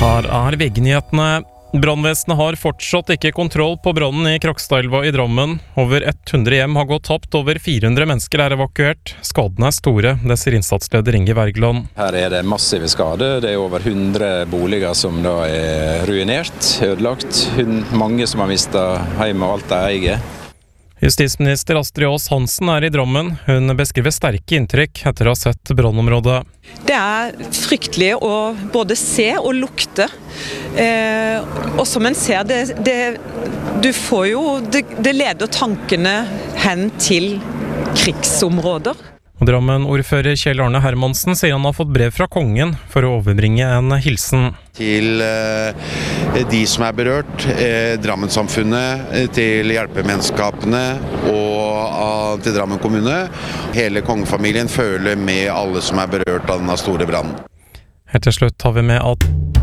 Her VG-nyhetene. Brannvesenet har fortsatt ikke kontroll på brannen i Krokstadelva i Drammen. Over 100 hjem har gått tapt, over 400 mennesker er evakuert. Skadene er store, det sier innsatsleder Inge Wergeland. Her er det massive skader. Det er over 100 boliger som da er ruinert, ødelagt. Mange som har mistet hjem og alt de eier. Justisminister Astrid Aas Hansen er i Drammen. Hun beskriver sterke inntrykk etter å ha sett brannområdet. Det er fryktelig å både se og lukte. Og som en ser, det leder tankene hen til krigsområder. Drammen-ordfører Kjell Arne Hermansen sier han har fått brev fra kongen for å overbringe en hilsen. Til de som er berørt, Drammen-samfunnet, til hjelpemennskapene og til Drammen kommune. Hele kongefamilien føler med alle som er berørt av denne store brannen. Helt til slutt har vi med at